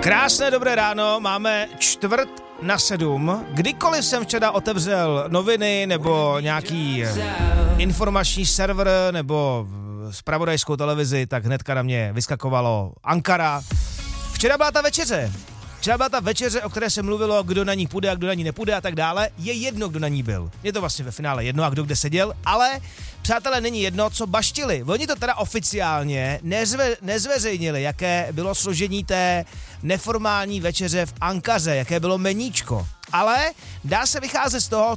Krásné dobré ráno, máme 6:45. Kdykoliv jsem včera otevřel noviny nebo nějaký informační server nebo zpravodajskou televizi, tak hnedka na mě vyskakovalo Ankara. Včera byla ta večeře, o které se mluvilo, kdo na ní půjde a kdo na ní nepůjde a tak dále. Je jedno, kdo na ní byl. Je to vlastně ve finále jedno a kdo kde seděl, ale přátelé, není jedno, co baštili. Oni to teda oficiálně nezveřejnili, jaké bylo složení té neformální večeře v Ankaře, jaké bylo meníčko. Ale dá se vycházet z toho,